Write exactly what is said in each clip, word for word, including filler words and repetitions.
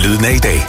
Lyden af i dag.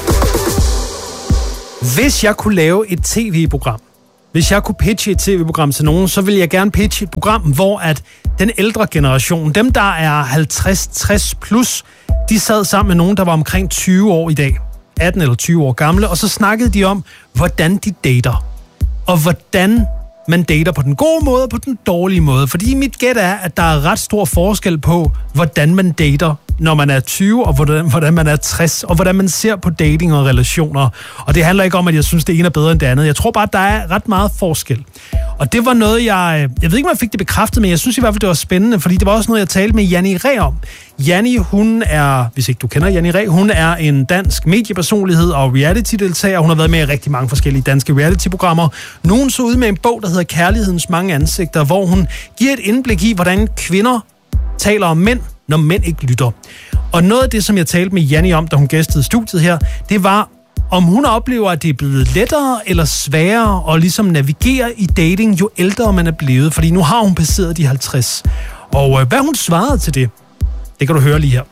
Hvis jeg kunne lave et tv-program, hvis jeg kunne pitche et tv-program til nogen, så ville jeg gerne pitche et program, hvor at den ældre generation, dem der er halvtreds tres plus, de sad sammen med nogen, der var omkring tyve år i dag, atten eller tyve år gamle, og så snakkede de om, hvordan de dater. Og hvordan man dater på den gode måde og på den dårlige måde. Fordi mit gæt er, at der er ret stor forskel på, hvordan man dater, når man er tyve, og hvordan, hvordan man er tres, og hvordan man ser på dating og relationer. Og det handler ikke om, at jeg synes, det ene er bedre end det andet. Jeg tror bare, at der er ret meget forskel. Og det var noget, jeg... Jeg ved ikke, om jeg fik det bekræftet, men jeg synes i hvert fald, det var spændende, fordi det var også noget, jeg talte med Janni Ræ om. Janni, hun er, hvis ikke du kender Janni Ræ, hun er en dansk mediepersonlighed og reality-deltager. Hun har været med i rigtig mange forskellige danske reality-programmer. Nogen så ud med en bog, der hedder Kærlighedens mange ansigter, hvor hun giver et indblik i, hvordan kvinder taler om mænd, når mænd ikke lytter. Og noget af det, som jeg talte med Janni om, da hun gæstede studiet her, det var, om hun oplever, at det er blevet lettere eller sværere at ligesom navigere i dating, jo ældre man er blevet. Fordi nu har hun passeret de halvtreds. Og øh, hvad hun svarede til det, det kan du høre lige her.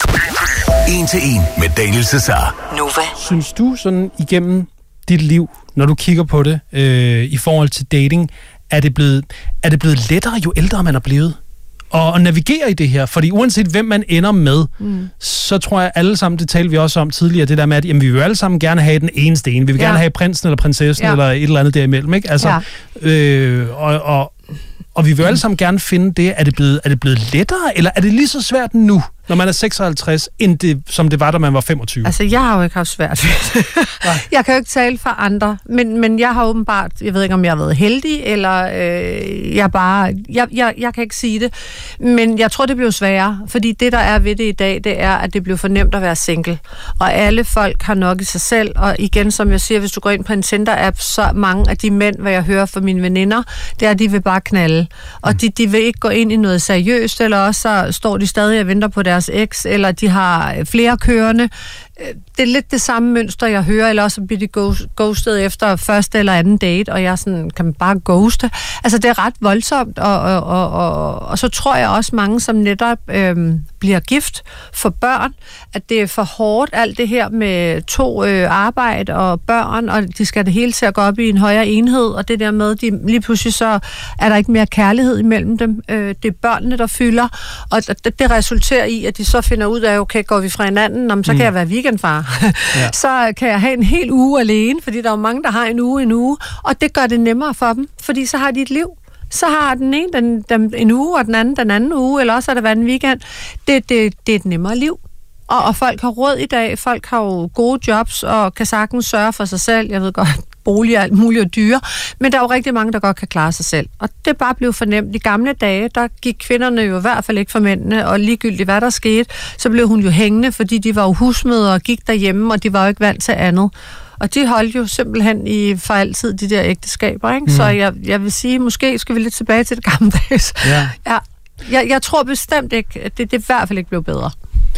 En til en med Daniel Cesar. Nova. Synes du sådan igennem dit liv, når du kigger på det, øh, i forhold til dating, er det, blevet, er det blevet lettere, jo ældre man er blevet? Og at navigere i det her, fordi uanset hvem man ender med, mm. så tror jeg alle sammen, det talte vi også om tidligere, det der med, at jamen, vi vil jo alle sammen gerne have den eneste ene. Vi vil ja. gerne have prinsen eller prinsessen ja. eller et eller andet derimellem, ikke? Altså, ja. øh, og, og, og vi vil jo alle sammen gerne finde det. Er det, blevet, er det blevet lettere, eller er det lige så svært nu, når man er seksoghalvtreds, end det, som det var, da man var femogtyve? Altså, jeg har jo ikke haft svært ved det. Jeg kan jo ikke tale for andre, men, men jeg har åbenbart, jeg ved ikke, om jeg har været heldig, eller øh, jeg bare, jeg, jeg, jeg kan ikke sige det, men jeg tror, det bliver sværere, fordi det, der er ved det i dag, det er, at det bliver for nemt at være single, og alle folk har nok i sig selv, og igen, som jeg siger, hvis du går ind på en Tinder-app, så mange af de mænd, hvad jeg hører fra mine veninder, det er, at de vil bare knalde, og de, de vil ikke gå ind i noget seriøst, eller også så står de stadig og venter på deres eks, eller de har flere kørende. Det er lidt det samme mønster, jeg hører, eller også bliver de ghostet efter første eller anden date, og jeg sådan, kan man bare ghoste? Altså, det er ret voldsomt, og, og, og, og, og så tror jeg også mange, som netop øhm, bliver gift for børn, at det er for hårdt, alt det her med to øh, arbejde og børn, og de skal det hele til at gå op i en højere enhed, og det der med, de, lige pludselig så er der ikke mere kærlighed imellem dem. Øh, det er børnene, der fylder, og det, det resulterer i, at de så finder ud af, okay, går vi fra hinanden, så kan mm. jeg være weekendfar. Ja. Så kan jeg have en hel uge alene, fordi der er jo mange, der har en uge en uge, og det gør det nemmere for dem, fordi så har de et liv. Så har den ene den, den, en uge, og den anden den anden uge, eller også har det været en weekend. Det, det, det er et nemmere liv. Og, og folk har råd i dag, folk har jo gode jobs, og kan sagtens sørge for sig selv. Jeg ved godt, bolig og alt muligt og dyre, men der er jo rigtig mange, der godt kan klare sig selv. Og det er bare blevet fornemt. I gamle dage, der gik kvinderne jo i hvert fald ikke for mændene, og ligegyldigt hvad der skete, så blev hun jo hængende, fordi de var jo husmødre og gik derhjemme, og de var jo ikke vant til andet. Og de holdt jo simpelthen i for altid de der ægteskaber, ikke? Mm. Så jeg, jeg vil sige, måske skal vi lidt tilbage til det gamle dages. Ja. Ja. Jeg, jeg tror bestemt ikke, det, det er i hvert fald ikke blevet bedre.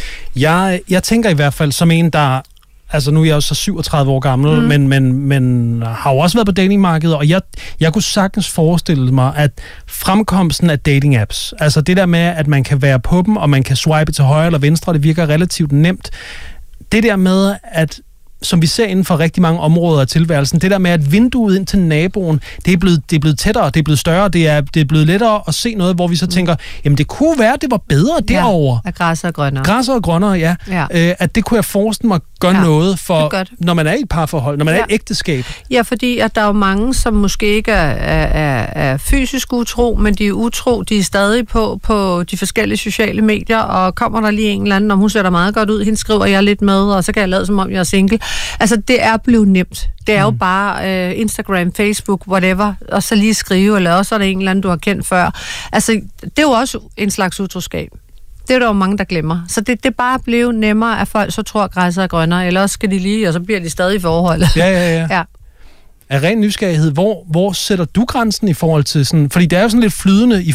Jeg, jeg tænker i hvert fald som en, der... Altså, nu er jeg jo så syvogtredive år gammel, mm. men, men, men har jo også været på datingmarkedet, og jeg, jeg kunne sagtens forestille mig, at fremkomsten af dating-apps, altså det der med, at man kan være på dem, og man kan swipe til højre eller venstre, det virker relativt nemt. Det der med, at som vi ser inden for rigtig mange områder af tilværelsen, det der med, at vinduet ind til naboen, det er blevet, det er blevet tættere, det er blevet større, det er, det er blevet lettere at se noget, hvor vi så tænker, jamen det kunne være, det var bedre derovre. Ja, at græsser og grønnere. Græsser og grønnere, ja. ja. Øh, at det kunne jeg forestille mig gør ja, noget for, når man er i et parforhold, når man ja. er i et ægteskab. Ja, fordi at der er jo mange, som måske ikke er, er, er fysisk utro, men de er utro, de er stadig på, på de forskellige sociale medier, og kommer der lige en eller anden, om hun ser der meget godt ud, hende skriver jeg lidt med, og så kan jeg lade som om jeg er single. Altså, det er blevet nemt. Det er mm. jo bare øh, Instagram, Facebook, whatever, og så lige skrive, eller også er der en eller anden, du har kendt før. Altså, det er jo også en slags utroskab. Det er der jo mange, der glemmer. Så det, det er bare blevet nemmere, at folk så tror, at græsser er grønnere, eller også skal de lige, og så bliver de stadig i forholdet. Ja, ja, ja. ja. Af ren nysgerrighed, hvor, hvor sætter du grænsen i forhold til sådan... Fordi det er jo sådan lidt flydende i, mm.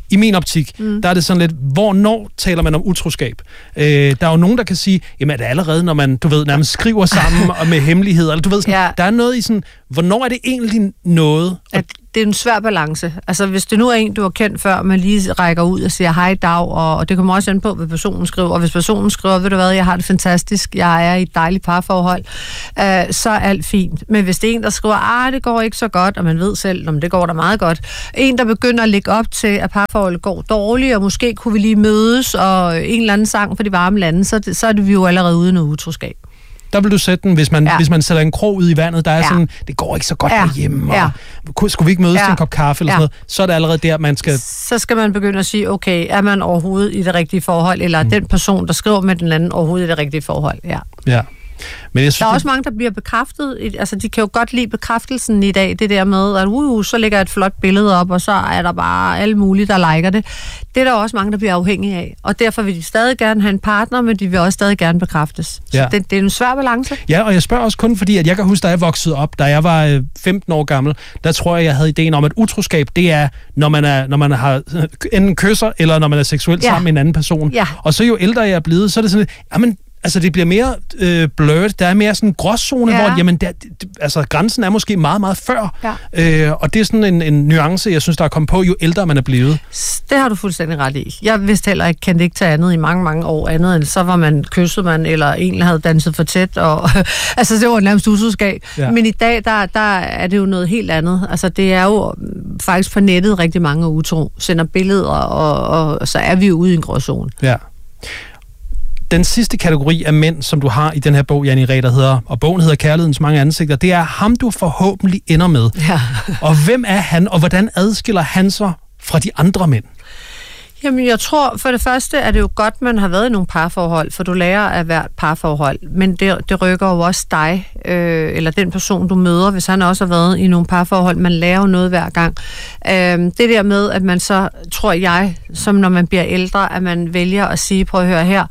i min optik, mm. der er det sådan lidt, hvornår taler man om utroskab? Øh, der er jo nogen, der kan sige, jamen er det allerede, når man, du ved, nærmest skriver sammen og med hemmeligheder, eller du ved, sådan, ja. Der er noget i sådan, hvornår er det egentlig noget? At det er en svær balance. Altså, hvis det nu er en, du har kendt før, man lige rækker ud og siger hej dag, og, og det kommer også an på, hvad personen skriver. Og hvis personen skriver, ved du hvad, jeg har det fantastisk, jeg er i et dejligt parforhold, øh, så er alt fint. Men hvis det er en, der skriver, ah, det går ikke så godt, og man ved selv, om det går da meget godt. En, der begynder at lægge op til, at parforholdet går dårligt, og måske kunne vi lige mødes, og en eller anden sang for de varme lande, så, så er det vi jo allerede uden noget utroskab. Der vil du sætte den, hvis man, ja. hvis man sætter en krog ud i vandet, der er ja. sådan, det går ikke så godt ja. derhjemme, og ja. skulle vi ikke mødes ja. til en kop kaffe eller ja. sådan noget, så er det allerede der, man skal... Så skal man begynde at sige, okay, er man overhovedet i det rigtige forhold, eller mm. den person, der skriver med den anden, overhovedet i det rigtige forhold, ja. Ja. Men jeg synes, der er det... også mange, der bliver bekræftet. Altså, de kan jo godt lide bekræftelsen i dag, det der med, at uh, så lægger et flot billede op, og så er der bare alle mulige, der liker det. Det er der også mange, der bliver afhængige af. Og derfor vil de stadig gerne have en partner, men de vil også stadig gerne bekræftes. Så ja. det, det er en svær balance. Ja, og jeg spørger også kun fordi, at jeg kan huske, da jeg voksede op, da jeg var femten år gammel, der tror jeg, jeg havde ideen om, at utroskab, det er, når man, er, når man har enten kysser, eller når man er seksuelt ja. sammen med en anden person. Ja. Og så jo ældre jeg er blevet, så er det sådan, jamen, altså, det bliver mere øh, blurred. Der er mere sådan en gråzone, ja. hvor jamen, der, det, altså, grænsen er måske meget, meget før. Ja. Øh, og det er sådan en, en nuance, jeg synes, der er kommet på, jo ældre man er blevet. Det har du fuldstændig ret i. Jeg vidste heller ikke, kendte ikke til andet i mange, mange år andet, end så var man kysset man, eller en havde danset for tæt. Og, altså, det var nærmest utroskab. Ja. Men i dag, der, der er det jo noget helt andet. Altså, det er jo faktisk på nettet rigtig mange utro. Sender billeder, og, og, og så er vi jo ude i en gråzone. Ja. Den sidste kategori af mænd, som du har i den her bog, Janni Reh, der hedder, og bogen hedder Kærlighedens mange ansigter, det er ham, du forhåbentlig ender med. Ja. Og hvem er han, og hvordan adskiller han sig fra de andre mænd? Jamen, jeg tror, for det første er det jo godt, man har været i nogle parforhold, for du lærer af hvert parforhold, men det, det rykker jo også dig, øh, eller den person, du møder, hvis han også har været i nogle parforhold. Man lærer jo noget hver gang. Øh, det der med, at man så, tror jeg, som når man bliver ældre, at man vælger at sige, prøv at høre her,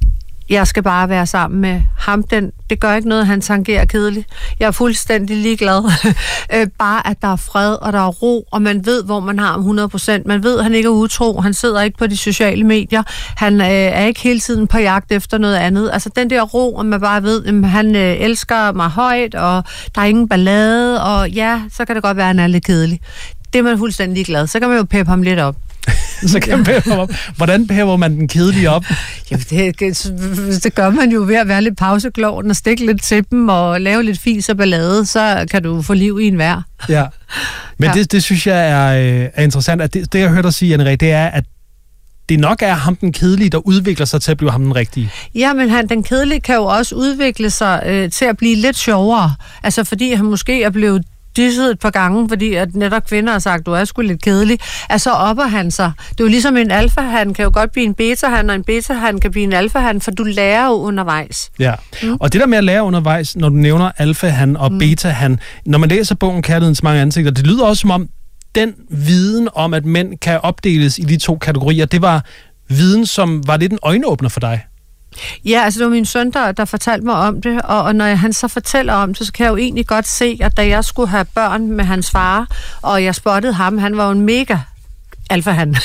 jeg skal bare være sammen med ham. Den, det gør ikke noget, han tangerer kedeligt. Jeg er fuldstændig ligeglad. øh, bare at der er fred, og der er ro, og man ved, hvor man har ham hundrede procent. Man ved, at han ikke er utro. Han sidder ikke på de sociale medier. Han øh, er ikke hele tiden på jagt efter noget andet. Altså den der ro, og man bare ved, at han øh, elsker mig højt, og der er ingen ballade, og ja, så kan det godt være, at han er lidt kedelig. Det er man fuldstændig ligeglad. Så kan man jo peppe ham lidt op. Så kan man peppe op. Hvordan pepper man den kedelige op? Jamen, det, det gør man jo ved at være lidt pausekloven og stikke lidt til dem og lave lidt fis og ballade, så kan du få liv i en hver. Ja, men ja. Det, det synes jeg er, er interessant. At det, det, jeg hørte dig sige, Janni Reh, det er, at det nok er ham den kedelige, der udvikler sig til at blive ham den rigtige. Ja, men han, den kedelige kan jo også udvikle sig øh, til at blive lidt sjovere. Altså fordi han måske er blevet disset et par gange, fordi at netop kvinder har sagt, du er sgu lidt kedelig, at så opper han sig. Det er jo ligesom en alfa-han kan jo godt blive en beta-han, og en beta-han kan blive en alfa-han, for du lærer jo undervejs. Ja, mm. og det der med at lære undervejs, når du nævner alfa-han og mm. beta-han, når man læser bogen Kærlighedens mange ansigter, det lyder også som om, den viden om, at mænd kan opdeles i de to kategorier, det var viden, som var lidt en øjenåbner for dig. Ja, altså det var min søn, der, der fortalte mig om det, og, og når han så fortæller om det, så kan jeg jo egentlig godt se, at da jeg skulle have børn med hans far, og jeg spottede ham, han var jo en mega alfa-han.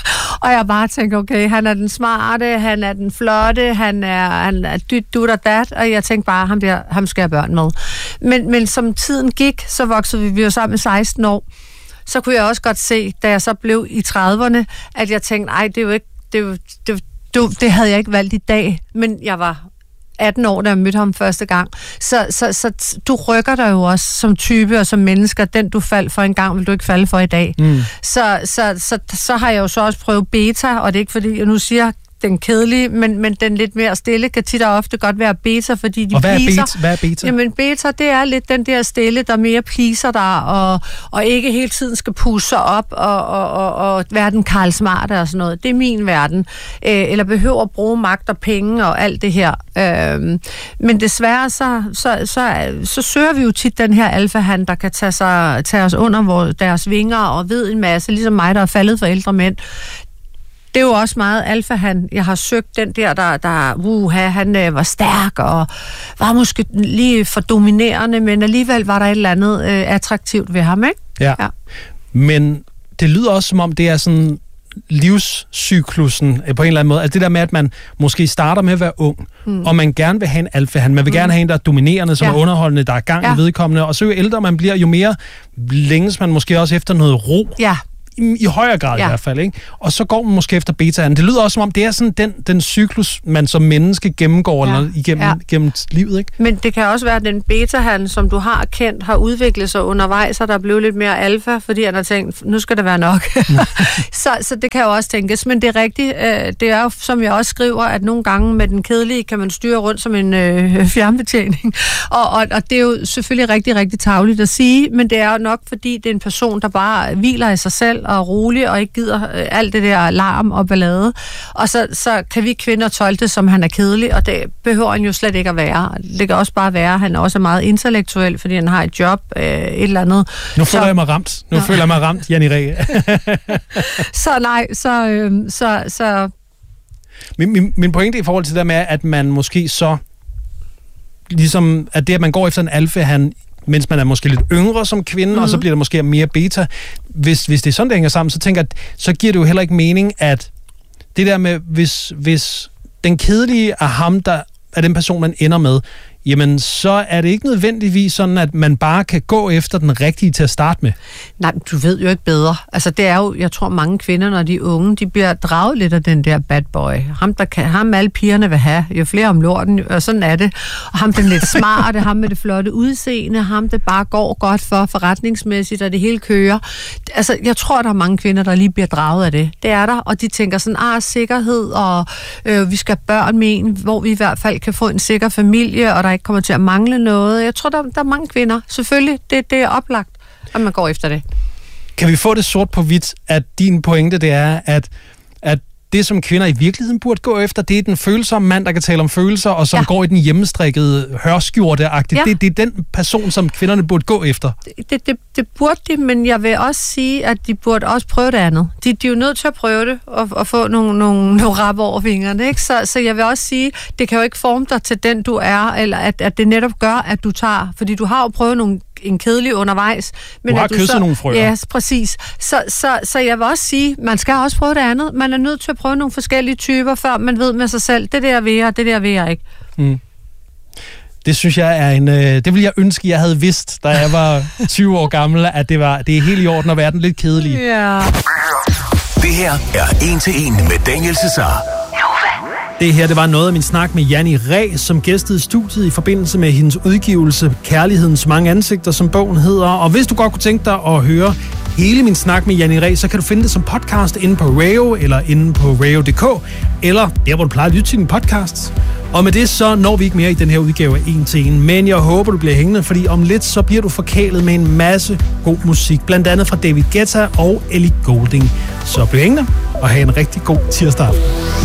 Og jeg bare tænkte, okay, han er den smarte, han er den flotte, han er, han er dyt, dut og dat, og jeg tænkte bare, ham, der, ham skal jeg børn med. Men, men som tiden gik, så voksede vi, vi jo sammen med seksten år, så kunne jeg også godt se, da jeg så blev i trediverne, at jeg tænkte, ej, det er jo ikke, det er jo, det er jo Du, det havde jeg ikke valgt i dag, men jeg var atten år, da jeg mødte ham første gang. Så, så, så du rykker dig jo også som type og som mennesker. Den, du faldt for en gang, vil du ikke falde for i dag. Mm. Så, så, så, så har jeg jo så også prøvet beta, og det er ikke fordi, jeg nu siger den kedelige, men, men den lidt mere stille kan tit og ofte godt være beta, fordi de og hvad pleaser. Er beta? Hvad er beta? Jamen beta, det er lidt den der stille, der mere pleaser dig, og, og ikke hele tiden skal pusse op og, og, og, og være den Karl Smarte og sådan noget. Det er min verden. Øh, eller behøver at bruge magt og penge og alt det her. Øh, men desværre, så, så, så, så søger vi jo tit den her alfa-han, der kan tage, sig, tage os under vores, deres vinger og ved en masse, ligesom mig, der er faldet for ældre mænd. Det er jo også meget alfa-han. Jeg har søgt den der, der, der uha, han øh, var stærk og var måske lige for dominerende, men alligevel var der et eller andet øh, attraktivt ved ham, ikke? Ja. ja. Men det lyder også som om, det er sådan livscyklusen på en eller anden måde. Altså det der med, at man måske starter med at være ung, mm. og man gerne vil have en alfahan. Man vil mm. gerne have en, der er dominerende, som ja. er underholdende, der er gang ja. i vedkommende. Og så jo ældre man bliver, jo mere længes man måske også efter noget ro. Ja. I, i højere grad ja. i hvert fald, ikke? Og så går man måske efter betaen. Det lyder også som om, det er sådan den, den cyklus, man som menneske gennemgår ja. eller igennem ja. gennem livet, ikke? Men det kan også være, at den betahan, som du har kendt, har udviklet sig undervejs, og der er blevet lidt mere alfa, fordi han har tænkt, nu skal det være nok. så, så det kan jo også tænkes. Men det er rigtigt. Øh, det er jo, som jeg også skriver, at nogle gange med den kedelige, kan man styre rundt som en øh, fjernbetjening. Og, og, og det er jo selvfølgelig rigtig, rigtig tarveligt at sige, men det er jo nok, fordi det er en person, der bare hviler i sig selv, og rolig, og ikke gider øh, alt det der larm og ballade. Og så, så kan vi kvinder tolke det, som han er kedelig, og det behøver han jo slet ikke at være. Det kan også bare være, at han også er meget intellektuel, fordi han har et job, øh, et eller andet. Nu føler så, jeg mig ramt. Nu ja. føler jeg mig ramt, Janni Ræ. så nej, så... Øh, så, så min, min, min pointe i forhold til det der med, at man måske så ligesom, at det, at man går efter en alfa, han mens man er måske lidt yngre som kvinde, mm-hmm. og så bliver der måske mere beta. Hvis, hvis det er sådan, det hænger sammen, så tænker jeg, at så giver det jo heller ikke mening, at det der med, hvis, hvis den kedelige er ham, der er den person, man ender med, jamen så er det ikke nødvendigvis sådan, at man bare kan gå efter den rigtige til at starte med. Nej, du ved jo ikke bedre. Altså det er jo, jeg tror mange kvinder, når de er unge, de bliver draget lidt af den der bad boy. Ham, der kan, ham alle pigerne vil have, jo flere om lorten, og sådan er det. Og ham den lidt smarte, ham med det flotte udseende, ham det bare går godt for forretningsmæssigt, og det hele kører. Altså jeg tror, der er mange kvinder, der lige bliver draget af det. Det er der, og de tænker sådan, ah, sikkerhed, og øh, vi skal have børn med en, hvor vi i hvert fald kan få en sikker familie, og der ikke kommer til at mangle noget. Jeg tror, der, der er mange kvinder. Selvfølgelig, det, det er oplagt, at man går efter det. Kan vi få det sort på hvidt, at din pointe det er, at, at det, som kvinder i virkeligheden burde gå efter, det er den følsomme mand, der kan tale om følelser, og som ja. går i den hjemmestrikkede hørskjorte-agtigt. Ja. Det, det er den person, som kvinderne burde gå efter. Det, det, det burde de, men jeg vil også sige, at de burde også prøve det andet. De, de er jo nødt til at prøve det, og, og få nogle, nogle, nogle rap over fingrene. Ikke? Så, så jeg vil også sige, det kan jo ikke forme dig til den, du er, eller at, at det netop gør, at du tager, fordi du har jo prøvet nogle en kedelig undervejs. Men du har kysset nogle frøer. Ja, yes, præcis. Så, så, så jeg vil også sige, man skal også prøve det andet. Man er nødt til at prøve nogle forskellige typer, før man ved med sig selv, det der vil jeg, det der vil jeg ikke. Mm. Det synes jeg er en... Øh, det ville jeg ønske, jeg havde vidst, da jeg var tyve år gammel, at det var det er helt i orden at være den lidt kedelige. Ja. Det her er En til En med Daniel Cesar. Det her, det var noget af min snak med Janni Ræ, som gæstede i studiet i forbindelse med hendes udgivelse Kærlighedens mange ansigter, som bogen hedder. Og hvis du godt kunne tænke dig at høre hele min snak med Janni Ræ, så kan du finde det som podcast inde på Radio, eller inde på radio punktum d k, eller der, hvor du plejer at lytte til dine podcasts. Og med det, så når vi ikke mere i den her udgave af En til En. Men jeg håber, du bliver hængende, fordi om lidt, så bliver du forkælet med en masse god musik. Blandt andet fra David Guetta og Ellie Goulding. Så bliv hængende, og have en rigtig god tirsdag aften.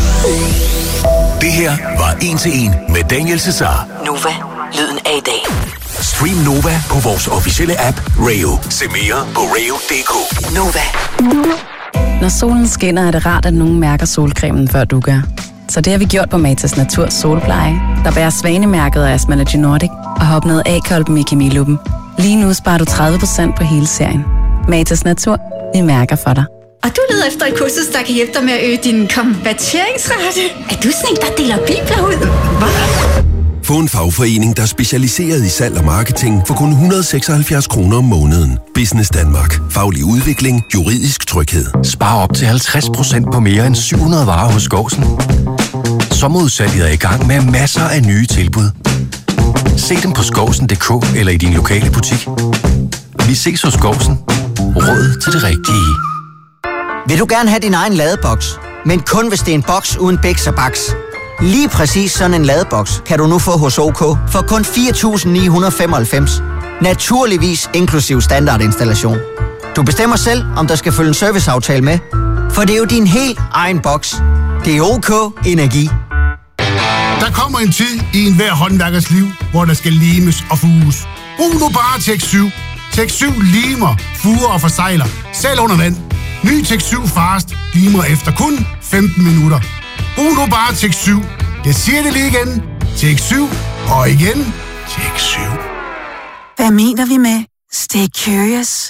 Det her var En til En med Daniel Cesar. Nova, lyden af i dag. Stream Nova på vores officielle app Radio. Se mere på radio punktum d k. Nova. Når solen skinner, er det rart, at nogen mærker solcremen, før du gør. Så det har vi gjort på Matas Natur Solpleje, der bærer svanemærket af Asmalogy Nordic og har opnået A-kolben i kemiluppen. Lige nu sparer du tredive procent på hele serien. Matas Natur, vi mærker for dig. Og du leder efter et kursus, der kan hjælpe dig med at øge din konverteringsrate. Er du sådan en, der deler bibler ud? Hvad? Få en fagforening, der er specialiseret i salg og marketing for kun et hundrede og seksoghalvfjerds kroner om måneden. Business Danmark. Faglig udvikling. Juridisk tryghed. Spar op til halvtreds procent på mere end syv hundrede varer hos Gåsen. Sommerudsalget er i gang med masser af nye tilbud. Se dem på skovsen punktum d k eller i din lokale butik. Vi ses hos Gåsen. Råd til det rigtige. Vil du gerne have din egen ladeboks, men kun hvis det er en boks uden biks og baks? Lige præcis sådan en ladeboks kan du nu få hos OK for kun fire tusind ni hundrede og femoghalvfems. Naturligvis inklusiv standardinstallation. Du bestemmer selv, om der skal følge en serviceaftale med, for det er jo din helt egen boks. Det er OK Energi. Der kommer en tid i enhver håndværkers liv, hvor der skal limes og fuges. Brug nu bare Tek syv. Tek syv limer, fuger og forsejler, selv under vand. Ny Tek syv Fast limer efter kun femten minutter. Brug nu bare Tek syv. Jeg siger det lige igen. Tek syv og igen Tek syv. Hvad mener vi med stay curious?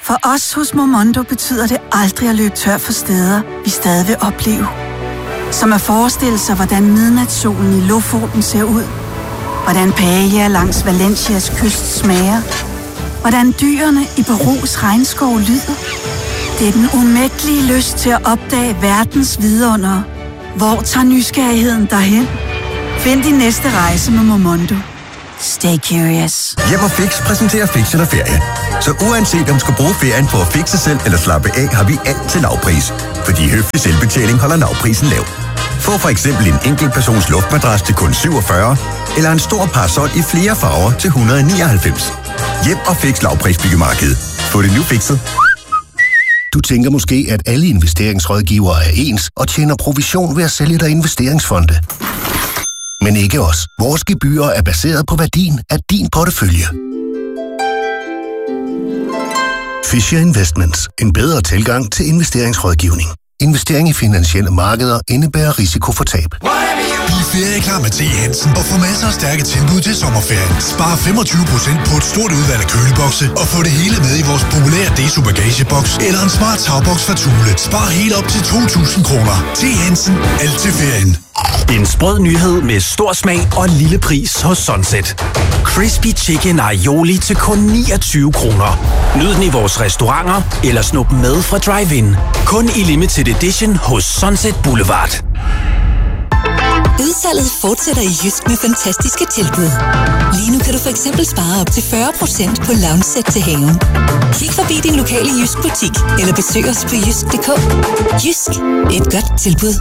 For os hos Momondo betyder det aldrig at løbe tør for steder, vi stadig vil opleve. Som at forestille sig, hvordan midnatssolen i Lofoten ser ud. Hvordan paella langs Valencias kyst smager. Hvordan dyrene i Perus regnskov lyder. Det er den umættelige lyst til at opdage verdens vidundere. Hvor tager nysgerrigheden derhen? Find din næste rejse med Momondo. Stay curious. Hjem og Fix præsenterer Fix eller ferie. Så uanset om du skal bruge ferien på at fikse selv eller slappe af, har vi alt til lavpris. Fordi høflig selvbetjening holder lavprisen lav. Få for eksempel en enkelt persons luftmadras til kun syvogfyrre, eller en stor parasol i flere farver til et hundrede og nioghalvfems. Hjem og Fix lavprisbyggemarked. Få det nu fikset. Du tænker måske, at alle investeringsrådgivere er ens og tjener provision ved at sælge dig investeringsfonde. Men ikke os. Vores gebyrer er baseret på værdien af din portefølje. Fisher Investments. En bedre tilgang til investeringsrådgivning. Investering i finansielle markeder indebærer risiko for tab. Bliv ferieklar med T. Hansen og få masser af stærke tilbud til sommerferien. Spar femogtyve procent på et stort udvalg af kølebokse og få det hele med i vores populære Deso bagageboks eller en smart tagboks fra Thule. Spar helt op til to tusind kroner. T. Hansen. Alt til ferien. En sprød nyhed med stor smag og lille pris hos Sunset. Crispy Chicken Aioli til kun niogtyve kroner. Nyd den i vores restauranter eller snup med fra drive-in. Kun i limited edition hos Sunset Boulevard. Udsalget fortsætter i Jysk med fantastiske tilbud. Lige nu kan du for eksempel spare op til fyrre procent på lounge-sæt til haven. Kig forbi din lokale Jysk butik eller besøg os på jysk punktum d k. Jysk. Et godt tilbud.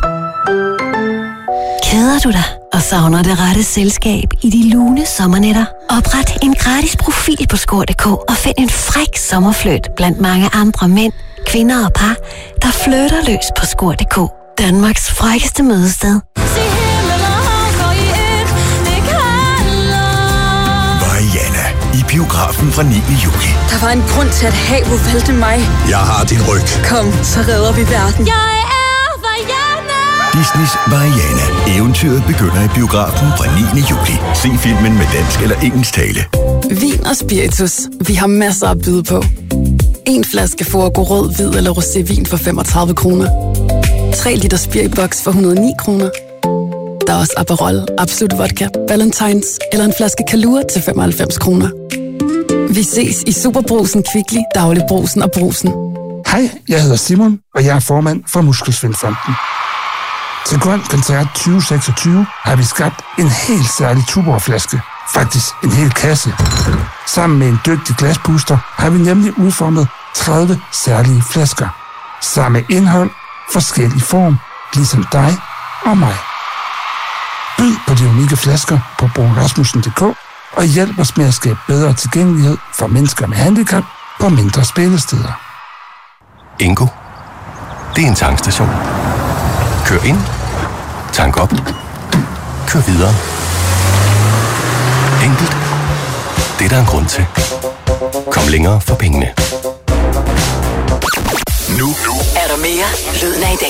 Keder du dig og savner det rette selskab i de lune sommernætter? Opret en gratis profil på skor punktum d k og find en fræk sommerfløjt blandt mange andre mænd, kvinder og par, der flytter løs på skor punktum d k. Danmarks frækkeste mødested. Mariana i biografen fra niende juli. Der var en grund til, at havet valgte mig. Jeg har din ryg. Kom, så redder vi verden. Jeg er Mariana! Disneys Mariana. Eventyret begynder i biografen fra niende juli. Se filmen med dansk eller engelsk tale. Vin og spiritus. Vi har masser at byde på. En flaske Forgo rød, hvid eller rosévin for femogtredive kroner. tre liter spiriboks for et hundrede og ni kroner. Der er også Aperol, Absolut Vodka, Valentines eller en flaske Kalua til femoghalvfems kroner. Vi ses i Superbrusen, Kvickly, Dagligbrusen og Brusen. Hej, jeg hedder Simon, og jeg er formand for Muskelsvindfonden. Til Grøn Koncert tyve seksogtyve har vi skabt en helt særlig Tuborg-flaske. Faktisk en hel kasse. Sammen med en dygtig glaspuster har vi nemlig udformet tredive særlige flasker. Samme indhold, forskellig form, ligesom dig og mig. Byd på de unikke flasker på bruunrasmussen punktum d k og hjælp os med at skabe bedre tilgængelighed for mennesker med handicap på mindre spillesteder. Ingo. Det er en tankstation. Kør ind. Tank op. Kør videre. Enkelt. Det er der en grund til. Kom længere for pengene. Nu er der mere Lyden af i dag.